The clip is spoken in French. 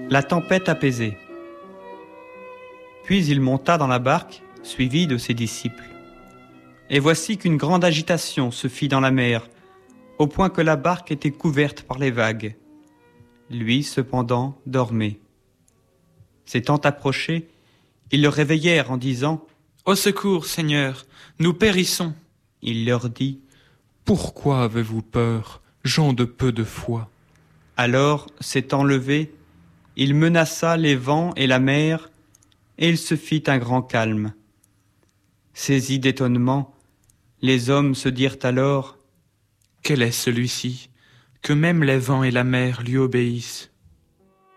La tempête apaisée. Puis il monta dans la barque, suivi de ses disciples. Et voici qu'une grande agitation se fit dans la mer, au point que la barque était couverte par les vagues. Lui, cependant, dormait. S'étant approchés, ils le réveillèrent en disant « Au secours, Seigneur, nous périssons !» Il leur dit « Pourquoi avez-vous peur, gens de peu de foi ?» Alors, s'étant levé, il menaça les vents et la mer, et il se fit un grand calme. Saisis d'étonnement, les hommes se dirent alors « Quel est celui-ci, que même les vents et la mer lui obéissent ?»